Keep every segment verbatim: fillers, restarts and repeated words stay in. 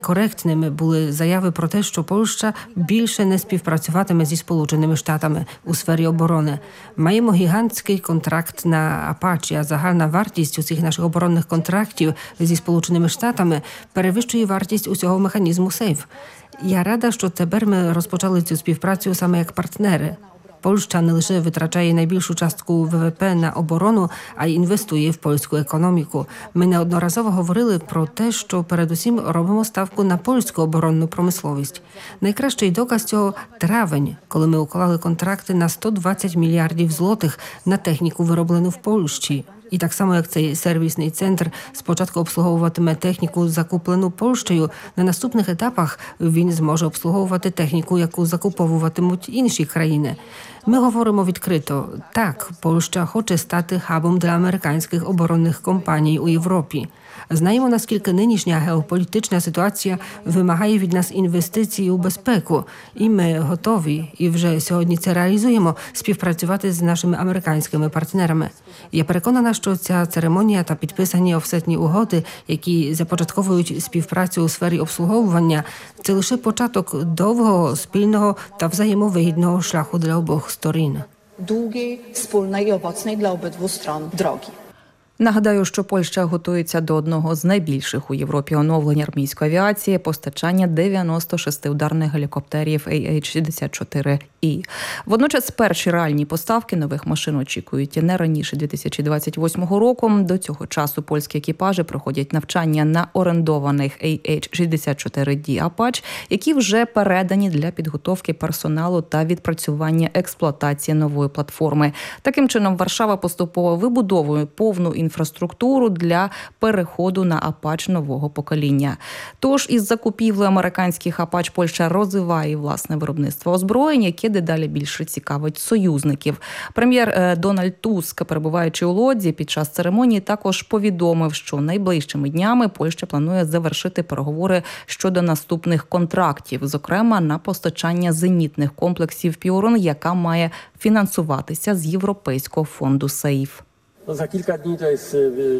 Коректними були заяви про те, що Польща більше не співпрацюватиме зі Сполученими Штатами у сфері оборони. Маємо гігантський контракт на Апачі, а загальна вартість усіх наших оборонних контрактів зі Сполученими Штатами перевищує вартість усього механізму сейф. Я рада, що тепер ми розпочали цю співпрацю саме як партнери. Польща не лише витрачає найбільшу частку ВВП на оборону, а й інвестує в польську економіку. Ми неодноразово говорили про те, що передусім робимо ставку на польську оборонну промисловість. Найкращий доказ цього – травень, коли ми уклали контракти на сто двадцять мільярдів злотих на техніку, вироблену в Польщі. І так само, як цей сервісний центр спочатку обслуговуватиме техніку, закуплену Польщею, на наступних етапах він зможе обслуговувати техніку, яку закуповуватимуть інші країни. Ми говоримо відкрито. Так, Польща хоче стати хабом для американських оборонних компаній у Європі. Знаємо, наскільки нинішня геополітична ситуація вимагає від нас інвестицій у безпеку. І ми готові, і вже сьогодні це реалізуємо, співпрацювати з нашими американськими партнерами. Я переконана, що ця церемонія та підписані офсетні угоди, які започатковують співпрацю у сфері обслуговування, це лише початок довгого, спільного та взаємовигідного шляху для обох сторін. Długiej, wspólnej i owocnej dla obydwu stron drogi. Нагадаю, що Польща готується до одного з найбільших у Європі оновлень армійської авіації – постачання дев'яноста шести ударних гелікоптерів ей ейч шістдесят чотири і. Водночас перші реальні поставки нових машин очікують не раніше дві тисячі двадцять восьмого року. До цього часу польські екіпажі проходять навчання на орендованих ей ейч шістдесят чотири ді Apache, які вже передані для підготовки персоналу та відпрацювання експлуатації нової платформи. Таким чином, Варшава поступово вибудовує повну інфраструктуру інфраструктуру для переходу на Апач нового покоління. Тож із закупівлею американських Апач Польща розвиває власне виробництво озброєнь, яке дедалі більше цікавить союзників. Прем'єр Дональд Туск, перебуваючи у Лодзі під час церемонії, також повідомив, що найближчими днями Польща планує завершити переговори щодо наступних контрактів, зокрема на постачання зенітних комплексів «Піорун», яка має фінансуватися з Європейського фонду «Сейф». No, za kilka dni to jest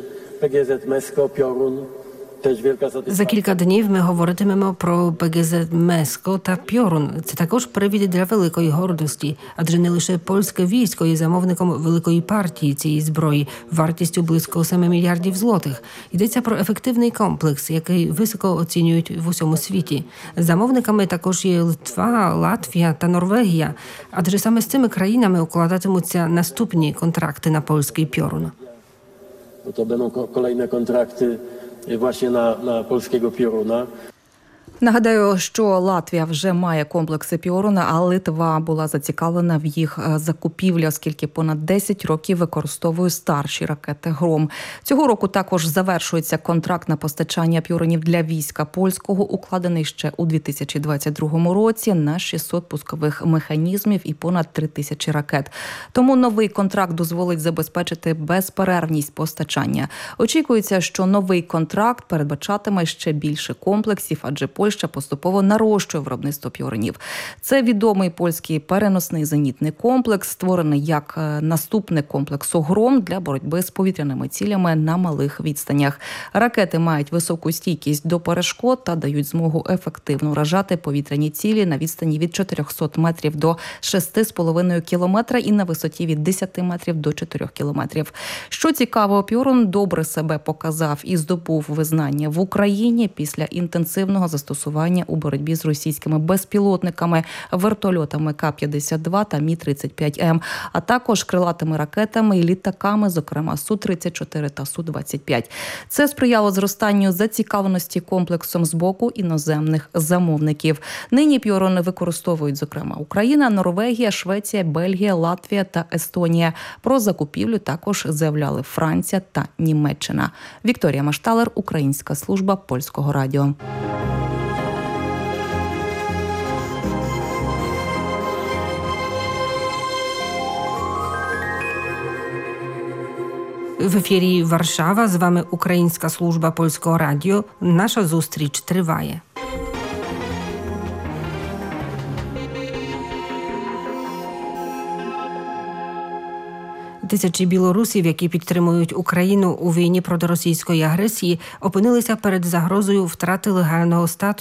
P G Z Mesko, Piorun. За кілька днів ми говоритимемо про Пе Ге Зет Меско та Пьорун. Це також привід для великої гордості, адже не лише польське військо є замовником великої партії цієї зброї, вартістю близько семи мільярдів злотих. Йдеться про ефективний комплекс, який високо оцінюють в усьому світі. Замовниками також є Литва, Латвія та Норвегія, адже саме з цими країнами укладатимуться наступні контракти на польський Пьорун. To będą kolejne kontrakty właśnie na, na polskiego Pioruna. Нагадаю, що Латвія вже має комплекси Піорuna, а Литва була зацікавлена в їх закупівлі, оскільки понад десять років використовує старші ракети «Гром». Цього року також завершується контракт на постачання Піорунів для війська польського, укладений ще у дві тисячі двадцять другому році на шістсот пускових механізмів і понад три тисячі ракет. Тому новий контракт дозволить забезпечити безперервність постачання. Очікується, що новий контракт передбачатиме ще більше комплексів, адже Польща Польща поступово нарощує виробництво піорунів. Це відомий польський переносний зенітний комплекс, створений як наступник комплексу «Гром» для боротьби з повітряними цілями на малих відстанях. Ракети мають високу стійкість до перешкод та дають змогу ефективно вражати повітряні цілі на відстані від чотирьохсот метрів до шести з половиною кілометра і на висоті від десяти метрів до чотирьох кілометрів. Що цікаво, Піорун добре себе показав і здобув визнання в Україні після інтенсивного застосування у боротьбі з російськими безпілотниками, вертольотами Ка п'ятдесят два та Мі тридцять п'ять Ем, а також крилатими ракетами і літаками, зокрема Су тридцять чотири та Су двадцять п'ять. Це сприяло зростанню зацікавленості комплексом з боку іноземних замовників. Нині Піорун використовують, зокрема, Україна, Норвегія, Швеція, Бельгія, Латвія та Естонія. Про закупівлю також заявляли Франція та Німеччина. Вікторія Машталер, Українська служба Польського радіо. В ефірі Варшава, з вами Українська служба Польського радіо. Наша зустріч триває. Тисячі білорусів, які підтримують Україну у війні проти російської агресії, опинилися перед загрозою втрати легального статусу